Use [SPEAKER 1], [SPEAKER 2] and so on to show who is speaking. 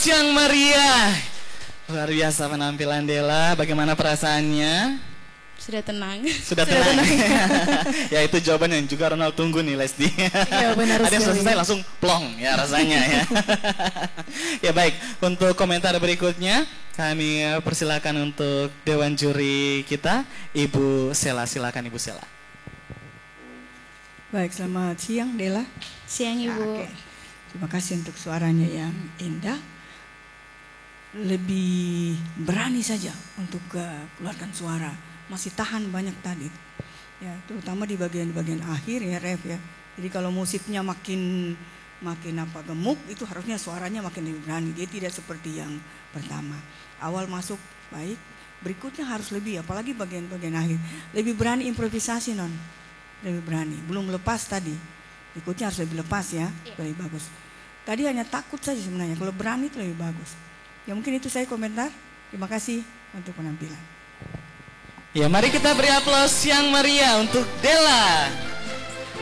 [SPEAKER 1] yang meriah. Luar biasa penampilan Della. Bagaimana perasaannya?
[SPEAKER 2] Sudah tenang.
[SPEAKER 1] Sudah tenang. Ya itu jawaban yang juga Ronald tunggu nih, Lesdi.
[SPEAKER 2] Iya benar sekali.
[SPEAKER 1] Ada yang selesai langsung plong ya rasanya ya. Ya baik, untuk komentar berikutnya kami persilakan untuk Dewan Juri kita, Ibu Sela. Silakan Ibu Sela.
[SPEAKER 3] Baik, selamat siang Della.
[SPEAKER 2] Siang Ibu.
[SPEAKER 3] Oke. Terima kasih untuk suaranya yang indah. Lebih berani saja untuk keluarkan suara. Masih tahan banyak tadi. Ya, terutama di bagian-bagian akhir ya, Ref ya. Jadi kalau musiknya makin gemuk, itu harusnya suaranya makin lebih berani. Dia tidak seperti yang pertama. Awal masuk baik, berikutnya harus lebih, apalagi bagian-bagian akhir. Lebih berani improvisasi non. Lebih berani. Belum lepas tadi. Berikutnya harus lebih lepas ya, lebih bagus. Tadi hanya takut saja sebenarnya. Kalau berani itu lebih bagus. Ya mungkin itu saya komentar. Terima kasih untuk penampilan.
[SPEAKER 1] Ya mari kita beri aplaus yang meriah untuk Della.